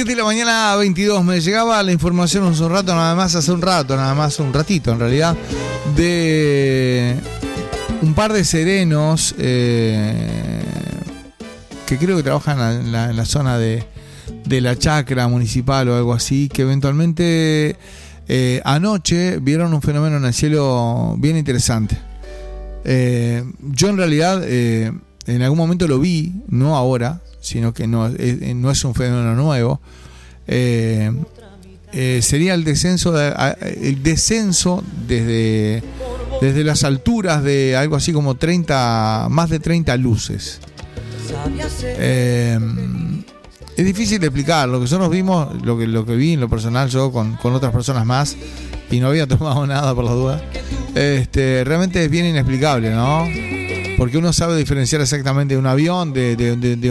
10 de la mañana 22. Me llegaba la información hace un ratito en realidad, de un par de serenos que creo que trabajan en la zona de la chacra municipal o algo así, que eventualmente anoche vieron un fenómeno en el cielo bien interesante. Yo en realidad en algún momento lo vi, no ahora, sino que no es un fenómeno nuevo. Sería el descenso desde las alturas de algo así como más de 30 luces. Es difícil de explicar. Lo que nosotros vimos, lo que vi en lo personal yo con otras personas más, y no había tomado nada por las dudas, realmente es bien inexplicable, ¿no? Porque uno sabe diferenciar exactamente de un avión, de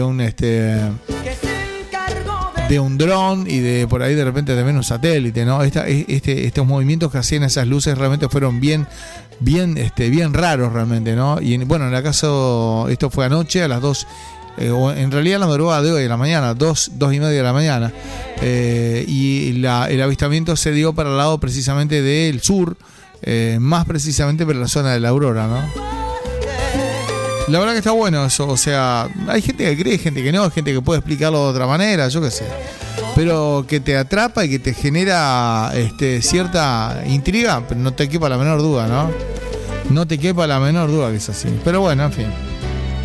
un dron y de por ahí de repente también un satélite, ¿no? Estos movimientos que hacían esas luces realmente fueron bien raros realmente, ¿no? Y bueno, en el caso, esto fue anoche a las 2, o en realidad a la madrugada de hoy de la mañana, 2:30 de la mañana, y el avistamiento se dio para el lado precisamente del sur, más precisamente para la zona de la Aurora, ¿no? La verdad que está bueno eso, o sea, hay gente que cree, gente que no, gente que puede explicarlo de otra manera, yo qué sé, pero que te atrapa y que te genera cierta intriga, pero no te quepa la menor duda, ¿no? No te quepa la menor duda que es así, pero bueno, en fin.